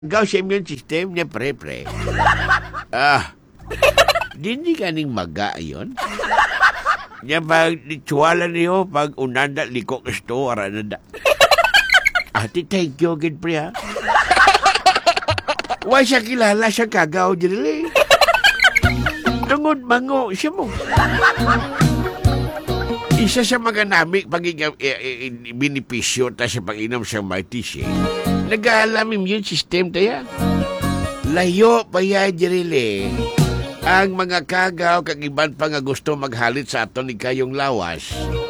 Gaw sa immune system niya, pre. Dindi ka ning maga ayon. Niya pag nitswala niyo, pag unanda, liko kasto, arananda. Ati, thank you again, pre, ha? Why siya kilala siya kagaw, dili? Tungod mango, siya mo. Isa sa mga namik pagiging binipisyo ta sa pag-inom sa Mighty Shake. Nag-aalam immune system tayo. Layo pa yan, Jirile. Ang mga kagaw, kag iban pa nga gusto maghalit sa aton ni kayong lawas,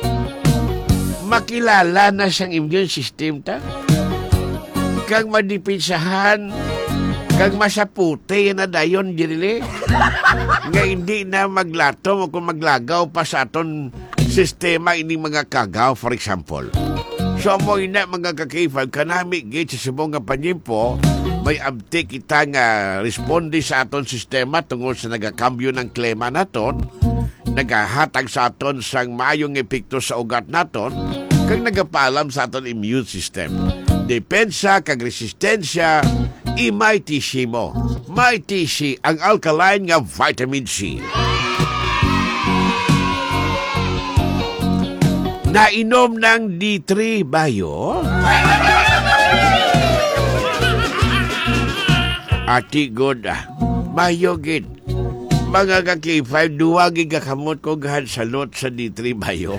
makilala na siyang immune system ta. Kag madipinsahan, kag masaputi na dayon, Jirile. Nga hindi na maglatom o kung maglagaw pa sa aton sistema ini mga kagaw, for example. So mo ina mga kakifag kanami gate sa subong nga panyimpo, may abti kita nga responde sa aton sistema tungod sa nagakambyo ng klima naton, nagahatag sa aton sang maayong epekto sa ugat naton, kag nagapaalam sa aton immune system. Depensa kag resistensya, Mighty C mo. Mighty C, ang alkaline nga vitamin C. Nainom ng D3 bayo? Ati good bayo gid. Mga ka-K5, duwagi kakamot ko gahan salot sa D3 bayo.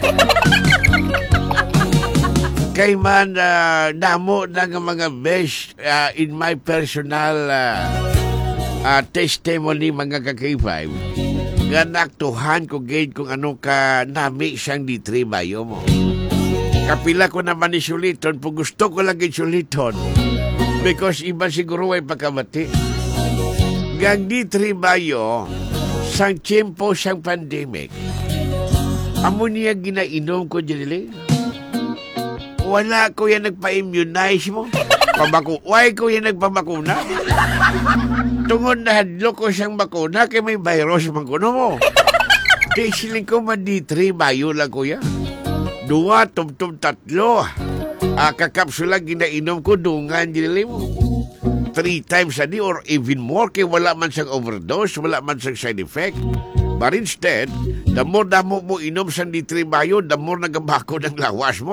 Kay man, damo na nga mga best in my personal testimony, mga ka-K5. Nga naktuhan ko gate kung ano ka nami siyang D3 bayo mo. Kapila ko naman isuliton, po gusto ko lang isuliton. Because iba siguro ay pagkamati. Gang D3 bayo, sang tiyempo siyang pandemic. Amo niya ginainom ko, Janile. Wala ko yan nagpa-immunize mo. Why ko yan nagpabakuna? Tungod na hadlo ko siyang bakuna kay may virus man kuno mo. Kaya siling ko D3 bayo lang ko yan. 2, 3. Kakapsula ginainom ko dungan dinili mo. 3 times a day or even more kay wala man siyang overdose, wala man siyang side effect. But instead, the more damo mo inom sa D3 bayo, the more nagabako ng lawas mo.